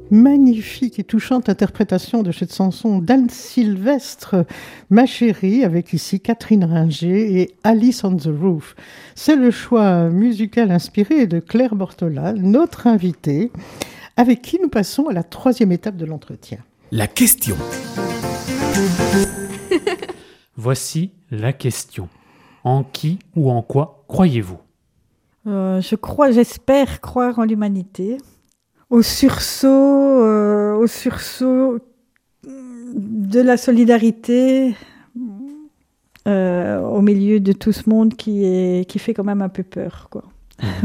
Magnifique et touchante interprétation de cette chanson d'Anne Sylvestre, Ma chérie, avec ici Catherine Ringer et Alice on the Roof. C'est le choix musical inspiré de Claire Bortolal, notre invitée, avec qui nous passons à la troisième étape de l'entretien. La question. Voici la question. En qui ou en quoi croyez-vous ? J'espère croire en l'humanité, au sursaut de la solidarité au milieu de tout ce monde qui fait quand même un peu peur, quoi.